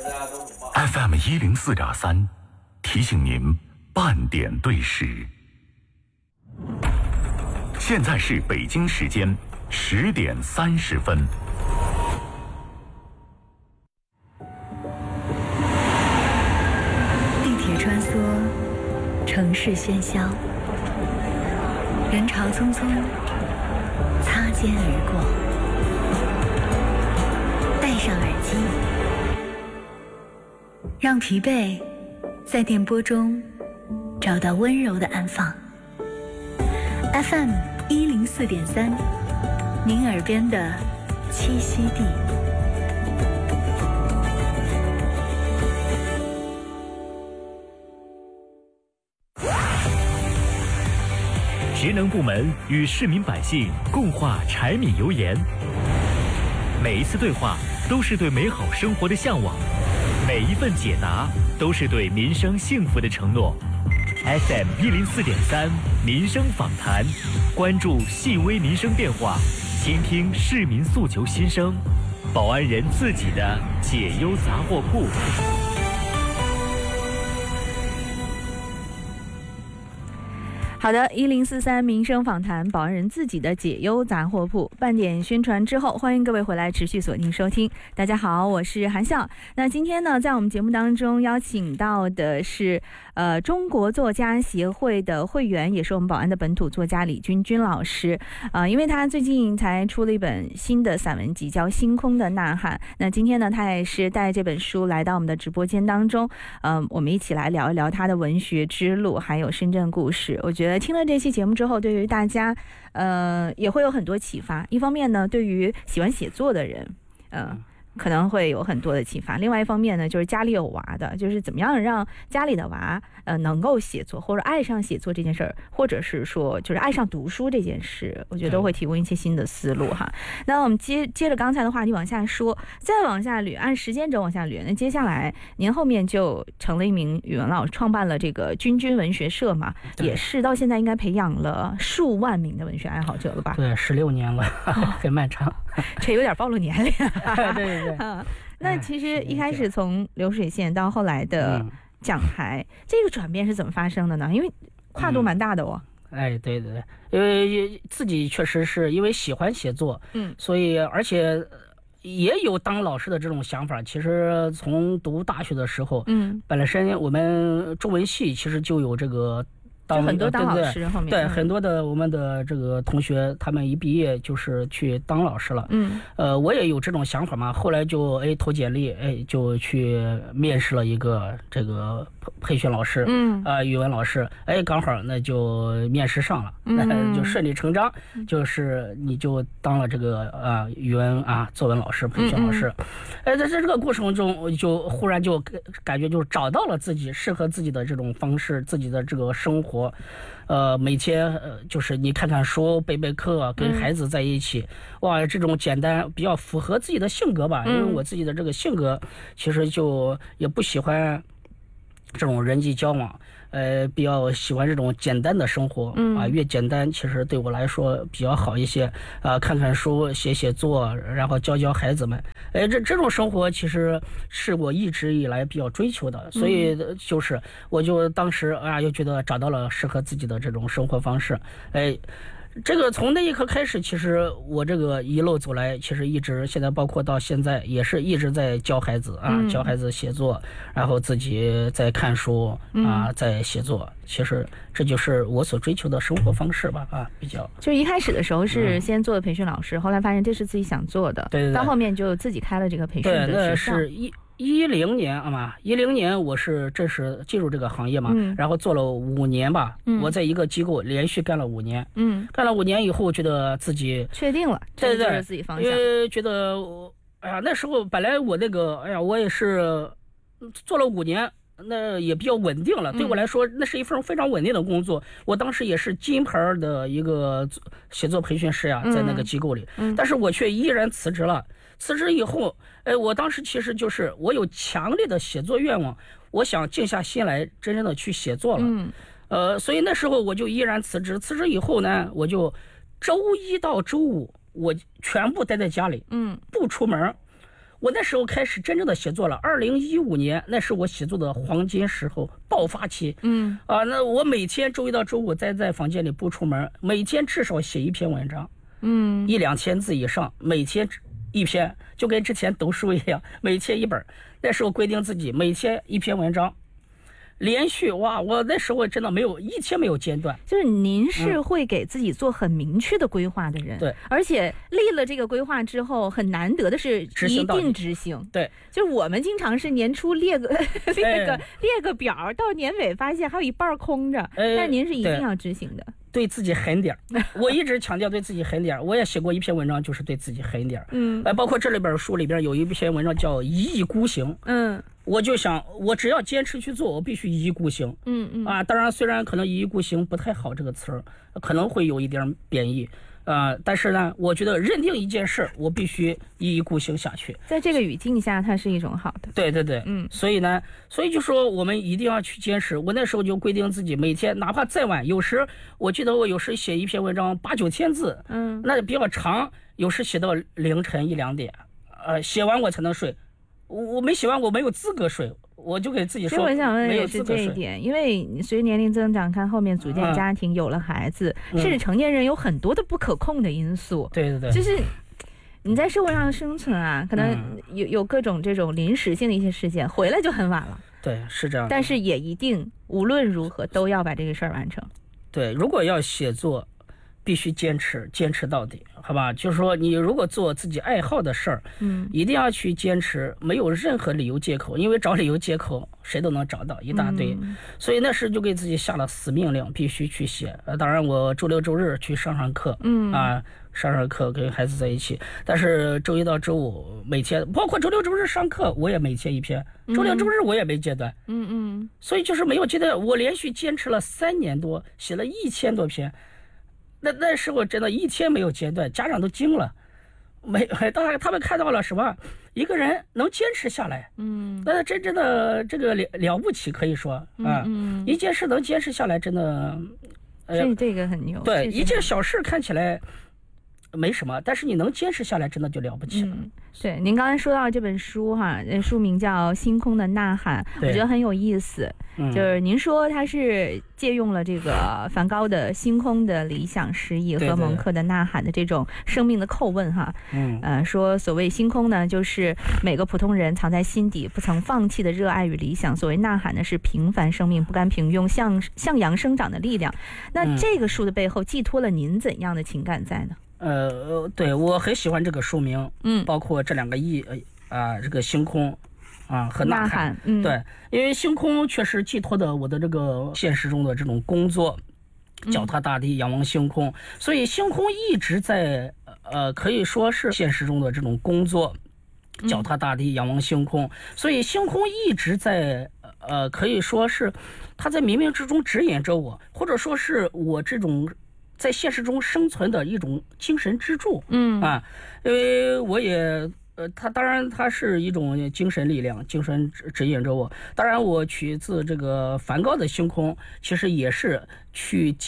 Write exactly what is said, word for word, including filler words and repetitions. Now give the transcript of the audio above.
F M 一零四点三，提醒您半点对时。现在是北京时间十点三十分。 地铁穿梭，城市喧嚣，人潮匆匆，擦肩而过。戴上耳机，让疲惫在电波中找到温柔的安放。F M 一零四点三，您耳边的栖息地。 职能部门与市民百姓共话柴米油盐，每一次对话都是对美好生活的向往，每一份解答都是对民生幸福的承诺。F M 一零四点三民生访谈，关注细微民生变化，倾听市民诉求心声，保安人自己的解忧杂货铺。 好的，一零四三民生访谈，保安人自己的解忧杂货铺。半点宣传之后，欢迎各位回来持续锁定收听。大家好，我是韩笑。那今天呢，在我们节目当中邀请到的是呃中国作家协会的会员，也是我们保安的本土作家李君君老师。呃，因为他最近才出了一本新的散文集，叫《星空的呐喊》。那今天呢，他也是带这本书来到我们的直播间当中，嗯、呃，我们一起来聊一聊他的文学之路，还有深圳故事。我觉得听了这期节目之后，对于大家呃也会有很多启发。一方面呢，对于喜欢写作的人呃可能会有很多的启发。另外一方面呢，就是家里有娃的，就是怎么样让家里的娃呃能够写作，或者爱上写作这件事儿，或者是说就是爱上读书这件事，我觉得都会提供一些新的思路哈。那我们接接着刚才的话题往下说，再往下捋，按时间轴往下捋。那接下来您后面就成了一名语文老师，创办了这个君君文学社嘛，也是到现在应该培养了数万名的文学爱好者了吧？ 对，十六年了，很漫长。 这有点暴露年龄。 对对对。 啊，那其实一开始从流水线到后来的讲台，嗯、这个转变是怎么发生的呢？因为跨度蛮大的哦。 嗯、哎，对对对，因为自己确实是因为喜欢写作，嗯，所以而且也有当老师的这种想法。其实从读大学的时候，嗯，本身我们中文系其实就有这个。 就很多当老师后面对, 对, 对很多的我们的这个同学，他们一毕业就是去当老师了。嗯，呃，我也有这种想法嘛。后来就哎投简历，哎就去面试了一个这个培训老师，嗯啊、呃、语文老师，哎刚好那就面试上了，那、嗯、就顺理成章，就是你就当了这个啊、呃、语文啊作文老师、培训老师。嗯嗯哎，在这个过程中，就忽然就感觉就找到了自己适合自己的这种方式，自己的这个生活。呃，每天呃，就是你看看书、背背课，跟孩子在一起，嗯、哇，这种简单比较符合自己的性格吧。嗯、因为我自己的这个性格，其实就也不喜欢这种人际交往，呃，比较喜欢这种简单的生活。嗯啊，越简单，其实对我来说比较好一些。啊，看看书，写写作，然后教教孩子们。哎，这这种生活其实是我一直以来比较追求的，所以就是我就当时啊，又觉得找到了适合自己的这种生活方式。哎，这个从那一刻开始，其实我这个一路走来，其实一直现在包括到现在，也是一直在教孩子啊，嗯、教孩子写作，然后自己在看书啊，在写作。其实这就是我所追求的生活方式吧，啊，比较。 就一开始的时候是先做培训老师，嗯、后来发现这是自己想做的，对对对，到后面就自己开了这个培训的学校。 对，那是一。一零年啊嘛，一零年我是正式进入这个行业嘛，嗯、然后做了五年吧，嗯、我在一个机构连续干了五年，嗯，干了五年以后，觉得自己确定了， 对对对， 自己方向， 因为觉得，哎呀，那时候本来我那个，哎呀，我也是做了五年。那也比较稳定了，对我来说，那是一份非常稳定的工作。我当时也是金牌的一个写作培训师呀，在那个机构里，嗯、但是我却依然辞职了。辞职以后，哎，我当时其实就是我有强烈的写作愿望，我想静下心来，真正的去写作了。嗯，呃，所以那时候我就依然辞职。辞职以后呢，我就周一到周五我全部待在家里，嗯，不出门。 我那时候开始真正的写作了。二零一五年，那是我写作的黄金时候，爆发期。嗯啊，那我每天周一到周五待在房间里不出门，每天至少写一篇文章，嗯，一两千字以上，每天一篇，就跟之前读书一样，每天一本。那时候规定自己每天一篇文章。连续哇！我那时候真的没有一天没有间断。 就是您是会给自己做很明确的规划的人， 对、嗯， 而且立了这个规划之后，很难得的是一定执行。 对， 就是我们经常是年初列个列个、哎、列个表，到年尾发现还有一半空着，哎、但您是一定要执行的。 对自己狠点我一直强调对自己狠点我也写过一篇文章，就是对自己狠点嗯，包括这里边书里边有一篇文章叫一意孤行。嗯，我就想，我只要坚持去做，我必须一意孤行。嗯嗯啊，当然，虽然可能一意孤行不太好这个词儿，可能会有一点贬义。呃，但是呢，我觉得认定一件事，我必须一意孤行下去。 在这个语境下，它是一种好的。 对对对，嗯。所以呢，所以就说我们一定要去坚持。我那时候就规定自己每天，哪怕再晚，有时我记得我有时写一篇文章八九千字，嗯，那比较长，有时写到凌晨一两点，呃，写完我才能睡。我我没写完，我没有资格睡。我就给自己说， 我想问也是这一点，因为你随着年龄增长，看后面组建家庭，嗯、有了孩子，甚至成年人有很多的不可控的因素。 对对对， 就是你在社会上生存啊，可能有有各种这种临时性的一些事件，回来就很晚了。 对，是这样。 但是也一定无论如何都要把这个事儿完成。 对，如果要写作，必须坚持，坚持到底，好吧？就是说，你如果做自己爱好的事儿，嗯，一定要去坚持，没有任何理由借口，因为找理由借口谁都能找到一大堆。嗯、所以那时就给自己下了死命令，必须去写。呃，当然我周六周日去上上课，嗯啊，上上课跟孩子在一起。但是周一到周五每天，包括周六周日上课，我也每天一篇。周六周日我也没间断。嗯嗯。所以就是没有间断，我连续坚持了三年多，写了一千多篇。那那时候真的一天没有间断，家长都惊了，没，当然他们看到了什么，一个人能坚持下来，嗯，那真真的这个了了不起，可以说啊，嗯，一件事能坚持下来，真的， 呃，这这个很牛， 对，一件小事看起来没什么，但是你能坚持下来，真的就了不起了。 嗯、对，您刚才说到这本书哈，书名叫《星空的呐喊》，我觉得很有意思。嗯、就是您说它是借用了这个梵高的星空的理想诗意和蒙克的呐喊的这种生命的叩问哈。嗯，呃，说所谓星空呢，就是每个普通人藏在心底不曾放弃的热爱与理想；所谓呐喊呢，是平凡生命不甘平庸、向向阳生长的力量。那这个书的背后寄托了您怎样的情感在呢？ 呃，对，我很喜欢这个书名，嗯，包括这两个意啊、呃，这个星空啊和呐喊，嗯，对，因为星空确实寄托的我的这个现实中的这种工作，脚踏大地，仰望星空，所以星空一直在呃，可以说是现实中的这种工作，脚踏大地，仰望星空，所以星空一直在呃，可以说是它在冥冥之中指引着我，或者说是我这种。在现实中生存的一种精神支柱，嗯啊，因为我也呃，它当然它是一种精神力量，精神指指引着我。当然，我取自这个梵高的星空，其实也是去。